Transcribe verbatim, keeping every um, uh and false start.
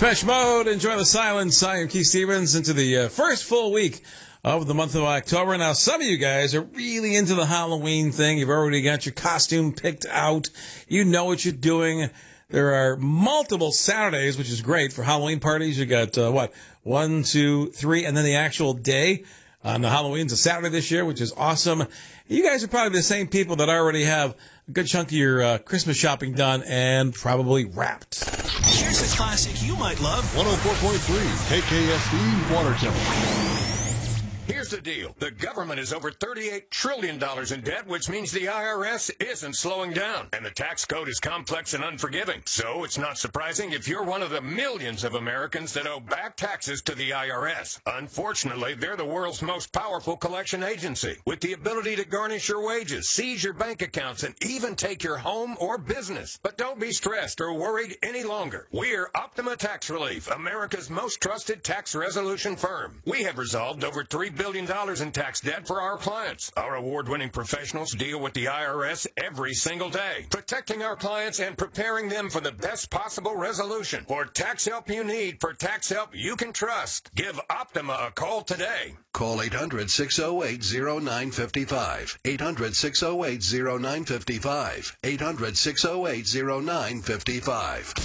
Depeche Mode, Enjoy the Silence. I am Keith Stevens into the uh, first full week of the month of October. Now, some of you guys are really into the Halloween thing. You've already got your costume picked out. You know what you're doing. There are multiple Saturdays, which is great for Halloween parties. You got, uh, what, one, two, three, and then the actual day on the Halloween's a Saturday this year, which is awesome. You guys are probably the same people that already have a good chunk of your uh, Christmas shopping done and probably wrapped. Here's a classic you might love. one oh four point three K K S D Watertown. Here's the deal. The government is over thirty-eight trillion dollars in debt, which means the I R S isn't slowing down. And the tax code is complex and unforgiving. So it's not surprising if you're one of the millions of Americans that owe back taxes to the I R S. Unfortunately, they're the world's most powerful collection agency, with the ability to garnish your wages, seize your bank accounts, and even take your home or business. But don't be stressed or worried any longer. We're Optima Tax Relief, America's most trusted tax resolution firm. We have resolved over three billion dollars in tax debt for our clients. Our award-winning professionals deal with the I R S every single day, protecting our clients and preparing them for the best possible resolution. For tax help you need, for tax help you can trust, give Optima a call today. Call eight hundred, six oh eight, oh nine five five. eight hundred, six oh eight, oh nine five five. eight hundred, six oh eight, oh nine five five.